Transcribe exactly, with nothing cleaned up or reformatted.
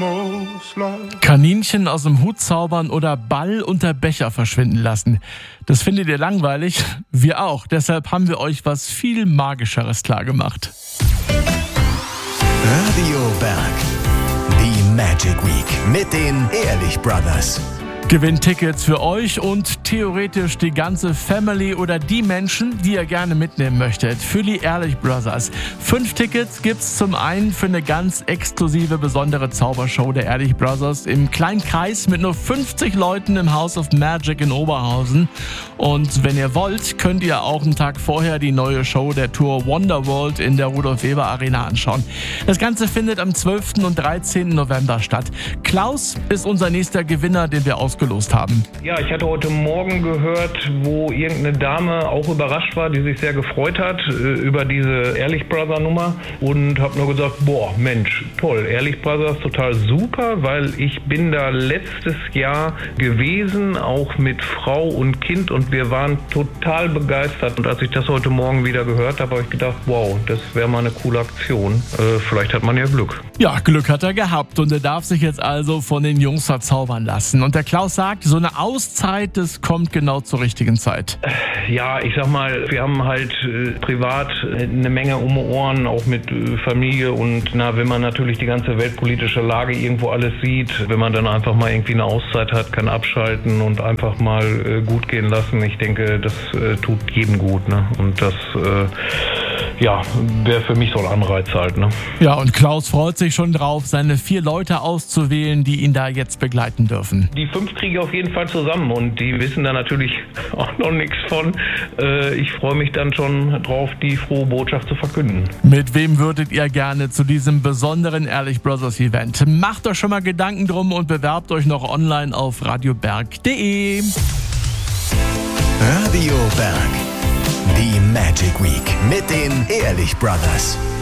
almost lost. Kaninchen aus dem Hut zaubern oder Ball unter Becher verschwinden lassen. Das findet ihr langweilig? Wir auch. Deshalb haben wir euch was viel Magischeres klargemacht. Radio Berg. Die Magic Week mit den Ehrlich Brothers. Gewinnt Tickets für euch und theoretisch die ganze Family oder die Menschen, die ihr gerne mitnehmen möchtet, für die Ehrlich Brothers. Fünf Tickets gibt's zum einen für eine ganz exklusive, besondere Zaubershow der Ehrlich Brothers im kleinen Kreis mit nur fünfzig Leuten im House of Magic in Oberhausen. Und wenn ihr wollt, könnt ihr auch einen Tag vorher die neue Show der Tour Wonderworld in der Rudolf-Weber Arena anschauen. Das Ganze findet am zwölften und dreizehnten November statt. Klaus ist unser nächster Gewinner, den wir ausgelost haben. Ja, ich hatte heute Morgen gehört, wo irgendeine Dame auch überrascht war, die sich sehr gefreut hat äh, über diese Ehrlich Brother Nummer und habe nur gesagt, boah, Mensch, toll, Ehrlich Brothers, total super, weil ich bin da letztes Jahr gewesen, auch mit Frau und Kind, und wir waren total begeistert. Und als ich das heute Morgen wieder gehört habe, habe ich gedacht, wow, das wäre mal eine coole Aktion. Äh, vielleicht hat man ja Glück. Ja, Glück hat er gehabt und er darf sich jetzt also von den Jungs verzaubern lassen. Und der Klaus sagt, so eine Auszeit, das kommt genau zur richtigen Zeit. Ja, ich sag mal, wir haben halt äh, privat eine Menge um die Ohren, auch mit äh, Familie, und na, wenn man natürlich die ganze weltpolitische Lage irgendwo alles sieht, wenn man dann einfach mal irgendwie eine Auszeit hat, kann abschalten und einfach mal äh, gut gehen lassen. Ich denke, das äh, tut jedem gut, ne? Und das äh, ja, wäre für mich so ein Anreiz halt, ne? Ja, und Klaus freut sich schon drauf, seine vier Leute auszuwählen, die ihn da jetzt begleiten dürfen. Die fünf kriege ich auf jeden Fall zusammen und die wissen da natürlich auch noch nichts von. Äh, ich freue mich dann schon drauf, die frohe Botschaft zu verkünden. Mit wem würdet ihr gerne zu diesem besonderen Ehrlich Brothers Event? Macht euch schon mal Gedanken drum und bewerbt euch noch online auf radioberg punkt de. Radio Berg. Die Magic Week mit den Ehrlich Brothers.